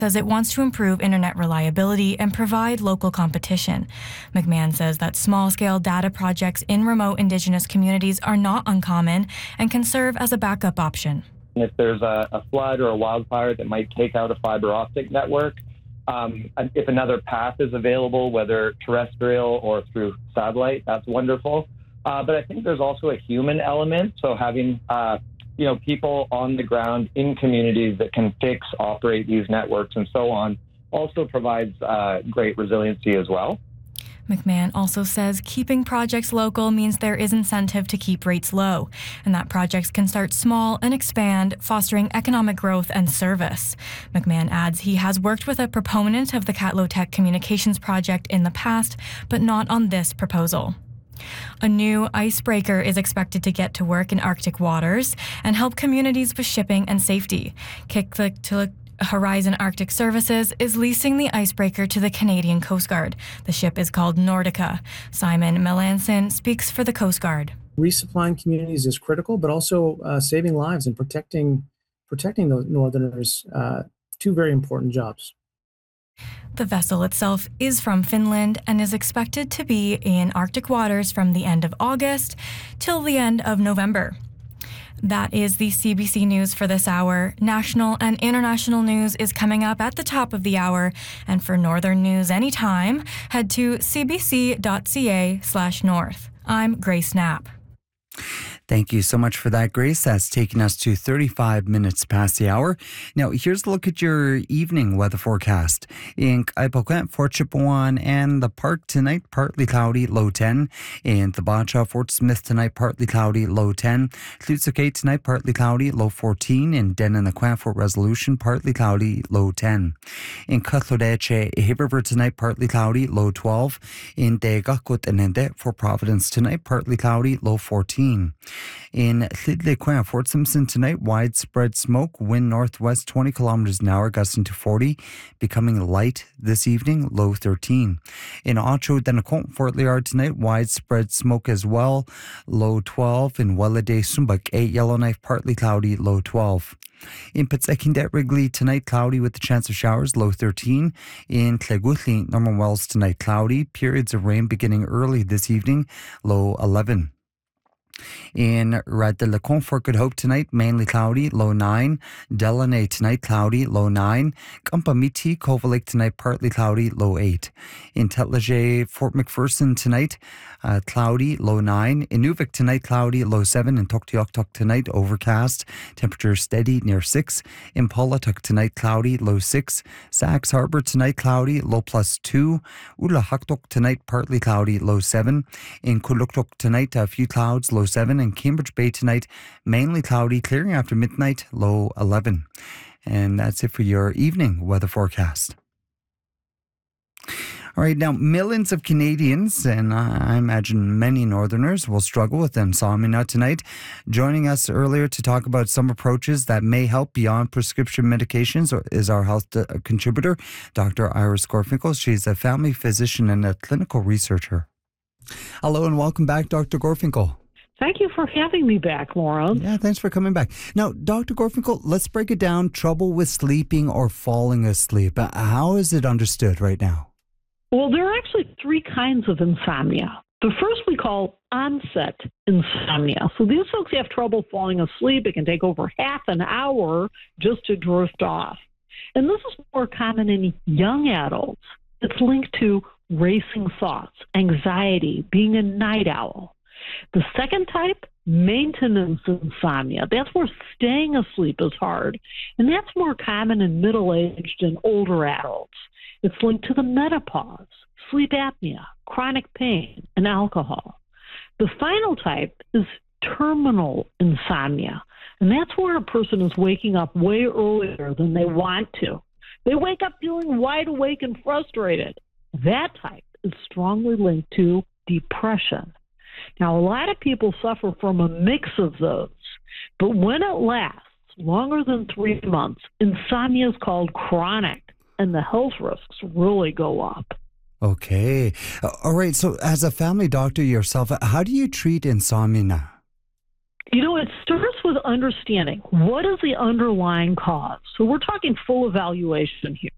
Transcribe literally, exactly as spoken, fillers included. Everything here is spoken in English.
says it wants to improve internet reliability and provide local competition. McMahon says that small-scale data projects in remote Indigenous communities are not uncommon and can serve as a backup option. If there's a, a flood or a wildfire that might take out a fiber optic network, um, if another path is available, whether terrestrial or through satellite, that's wonderful. Uh, but I think there's also a human element. So having uh, you know, people on the ground in communities that can fix, operate these networks and so on also provides uh, great resiliency as well. McMahon also says keeping projects local means there is incentive to keep rates low, and that projects can start small and expand, fostering economic growth and service. McMahon adds he has worked with a proponent of the Katlotech Communications project in the past, but not on this proposal. A new icebreaker is expected to get to work in Arctic waters and help communities with shipping and safety. Kikluk Horizon Arctic Services is leasing the icebreaker to the Canadian Coast Guard. The ship is called Nordica. Simon Melanson speaks for the Coast Guard. Resupplying communities is critical, but also uh, saving lives and protecting protecting the Northerners. Uh, two very important jobs. The vessel itself is from Finland and is expected to be in Arctic waters from the end of August till the end of November. That is the C B C News for this hour. National and international news is coming up at the top of the hour. And for Northern news anytime, head to cbc.ca slash north. I'm Grace Knapp. Thank you so much for that, Grace. That's taking us to thirty-five minutes past the hour. Now, here's a look at your evening weather forecast. In Kaipakwet, Fort Chipewyan, and the Park tonight, partly cloudy, low ten. In Thibacha, Fort Smith tonight, partly cloudy, low ten. Tlutsuke tonight, partly cloudy, low fourteen. In Denanaquan, Fort Resolution, partly cloudy, low ten. In Katlodeche, River tonight, partly cloudy, low twelve. In Degakut and Ende, Fort Providence tonight, partly cloudy, low fourteen. In Tlidlequan, Fort Simpson tonight, widespread smoke, wind northwest twenty kilometers an hour, gusting to forty, becoming light this evening, low thirteen. In Ocho Denacont, Fort Liard tonight, widespread smoke as well, low twelve. In Wellade Sumbak, eight, Yellowknife, partly cloudy, low twelve. In Petsekindet Wrigley tonight, cloudy with the chance of showers, low thirteen. In Tleguthli, Norman Wells tonight, cloudy, periods of rain beginning early this evening, low eleven. In Radilacon, Fort Good Hope tonight, mainly cloudy, low nine. Delaney tonight, cloudy, low nine. Kampamiti, Cove Lake tonight, partly cloudy, low eight. In Tetleje, Fort McPherson tonight, uh, cloudy, low nine. In Nuvik tonight, cloudy, low seven. In Tuktoyaktuk tonight, overcast, temperature steady, near six. In Paulatuk tonight, cloudy, low six. Sax Harbor tonight, cloudy, low plus two. Ulahaktuk tonight, partly cloudy, low seven. In Kuluktuk tonight, a few clouds, low seven. In Cambridge Bay tonight, mainly cloudy, clearing after midnight, low eleven. And that's it for your evening weather forecast. All right, now millions of Canadians, and I imagine many Northerners, will struggle with insomnia tonight. Joining us earlier to talk about some approaches that may help beyond prescription medications is our health contributor, Doctor Iris Gorfinkel. She's a family physician and a clinical researcher. Hello and welcome back, Doctor Gorfinkel. Thank you for having me back, Laura. Yeah, thanks for coming back. Now, Doctor Gorfinkel, let's break it down. Trouble with sleeping or falling asleep. How is it understood right now? Well, there are actually three kinds of insomnia. The first we call onset insomnia. So these folks have trouble falling asleep. It can take over half an hour just to drift off. And this is more common in young adults. It's linked to racing thoughts, anxiety, being a night owl. The second type, maintenance insomnia. That's where staying asleep is hard. And that's more common in middle-aged and older adults. It's linked to the menopause, sleep apnea, chronic pain, and alcohol. The final type is terminal insomnia. And that's where a person is waking up way earlier than they want to. They wake up feeling wide awake and frustrated. That type is strongly linked to depression. Now, a lot of people suffer from a mix of those, but when it lasts longer than three months, insomnia is called chronic, and the health risks really go up. Okay. All right. So as a family doctor yourself, how do you treat insomnia? You know, it starts with understanding what is the underlying cause. So we're talking full evaluation here.